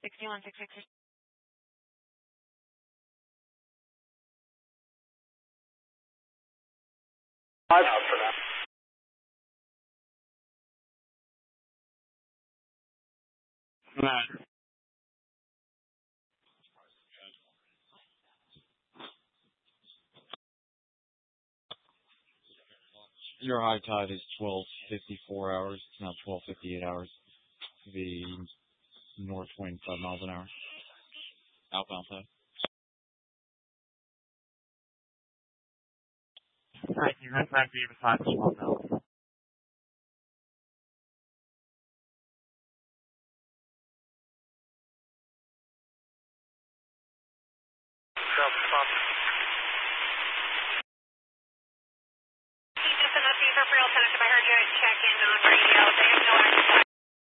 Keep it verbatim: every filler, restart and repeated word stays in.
sixty-one, six six six. Five out for now. Right. Your high tide is twelve fifty-four hours. It's now twelve fifty-eight hours. The north wind five miles an hour. Outbound tide. Thank you. That's nine for you, five, twelve,